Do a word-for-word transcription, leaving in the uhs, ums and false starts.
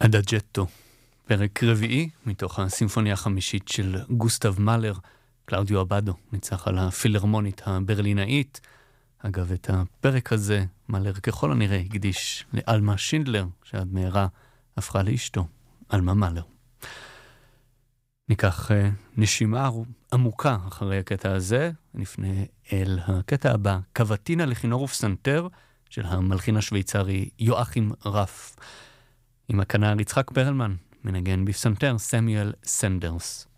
אדג'טו, פרק רביעי מתוך הסימפוניה החמישית של גוסטב מאלר. קלאודיו אבדו ניצח על הפילהרמונית הברלינאית. אגב, את הפרק הזה מאלר ככל הנראה הקדיש לאלמה שינדלר, שעד מהרה הפכה לאשתו, אלמה מאלר. ניקח uh, נשימה עמוקה אחרי הקטע הזה, נפנה אל הקטע הבא, קבטינה לכינור ופסנתר של המלחין השוויצרי יואכים רף. עם הכנר יצחק פרלמן, מנגן בפסנתר סמיואל סנדרס.